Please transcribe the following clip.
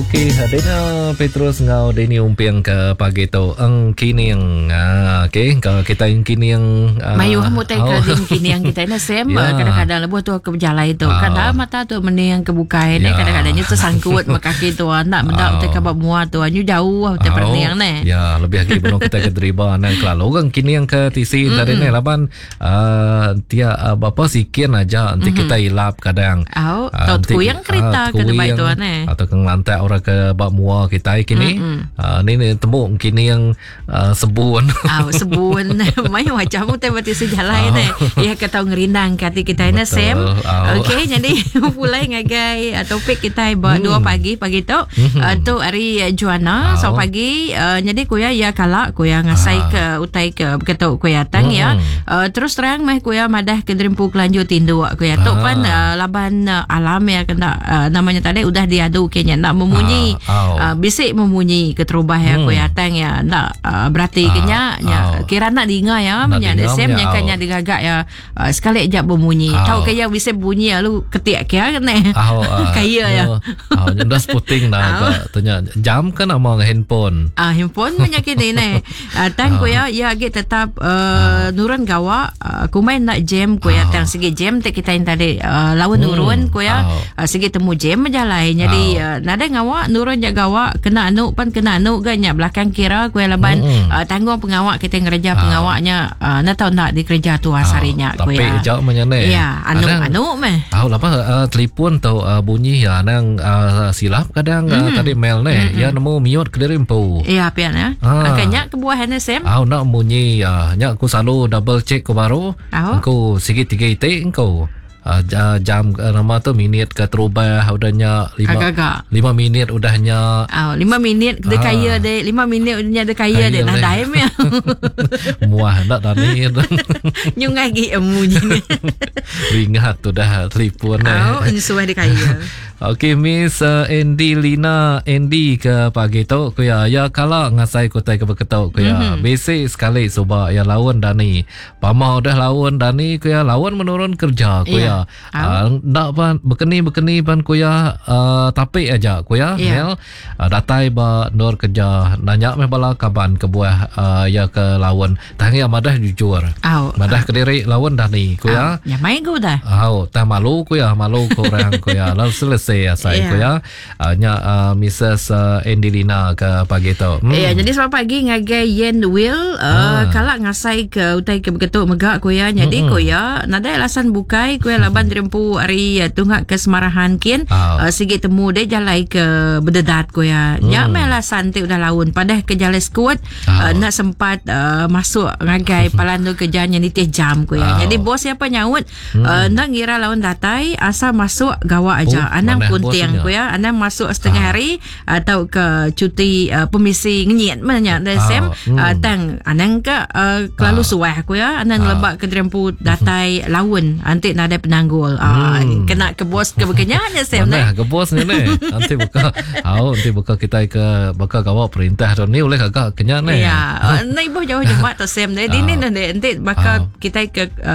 Okey, Dena Petrus ngau Deni umpiang ke pagi tu. Ang kini yang okey, kalau kita yang kini yang mayu hamu tai kadang kini yang kita na sem kadang-kadang lebuh tu ke berjalan itu. Kadang mata tu meni yang kebuka ni kadang-kadangnya tersangkut makaki tu anak mendak te kabab mua tu anyu jauh te perniang ne. Ya, lebih lagi belum kita ke deriba nang kalau orang kini yang ke TC tadi ni laban dia bapa sikian aja nanti kita ilap kadang. Tu yang kereta ke debat tu ne. Atau ke lantai orang ke bab mua kita kini ni temu kini yang sebun sebun mai wajahmu teh berarti sejalan ni ya kata ngerindang kati kita ni sem okey jadi mulai ngagai topik kita buat 2 pagi tu tu hari Juana so pagi jadi kuya ya kalak kuya ngasai ke utai ke kata kuya tang ya terus terang mah kuya madah ke Drimpu Kelanjur Tindu kuya tu pan laban alam ya kena namanya tadi udah diadu kenya nak memunyi bisik memunyi keterubah ya kuya tang ya nak berarti kenya kira nak dengar ya menyak sem yang kanya digagak ya sekali ajak berbunyi tahu kaya bisa bunyi lu ketik kaya ne kaya ya ndas puting nah tanya jam kan ama handphone handphone menyak ini ne tang kuya ya agak tetap nurun gawa kumai nak jam kuya tang segi jam te kita yang tadi lawan nurun kuya segi temu jam menjalai jadi nada ngawa nurun jagawa kena anu pan kena anu ganya belakang kira kuya laban tanggung pengawak kita ngerja pengawaknya nak tahu nak dikerja tu asarinya tapi jauh menyane ya anu meh lapa telefon tau bunyi ya nang silap kadang tadi mail ne ya nemu miut ke Drimpu ya pian ya akanya kebuahan sem nak bunyi nya aku selalu double check ko baru aku sikit 3 itik engkau jam nama tu minit ke terubah udahnya 5 minit udahnya 5 minit de kaya de 5 minit udahnya de kaya de dah daim ya muah nak tani nyung lagi emunya ingat tu dah telefon ini suai de kaya. Okey Miss Andy ke pagi tu kuya ya kala ngasai kutai ke beketok kuya basic sekali cuba ya lawan Dani pama udah lawan Dani kuya lawan menurun kerja kuya nak pan bekeni pan kuya tapi aja kuya mel datai ba nur kerja nanya me bala kaban ke buah ya ke lawan tangi amadah jujur madah kediri lawan Dani kuya ya main go dah tak malu kuya malu korang kuya lalu selesai saya kuya nya Mrs Endilina ke pagi tu jadi selamat pagi ngagai Yen Will kalak ngasai ke utai ke beketuk megak kuya jadi kuya nada alasan bukai kuya laban Drimpu hari tunggak ke Semarahan kin sigi temu de jalai ke bededat kuya nya alasan te udah laun padah ke jalai skuat nak sempat masuk ngagai palandu kerjanya ni teh jam kuya jadi bos siapa nyaut nak ngira lawan datai asal masuk gawa aja anang puntiang kuya anang masuk setengah hari atau ke cuti pemisi ngenyit mana dari sem tang anang ke kelalu suah kuya anang lebak ke Drimpu datai lawan nanti nada penanggul kena ke bos ke bekenyanya sem nah ke bos ni nanti buka kita ke bakal gawa perintah tu ni oleh kakak kenya ni ya na ibu jauh jemaat tu sem ni ini nanti bakal kita ke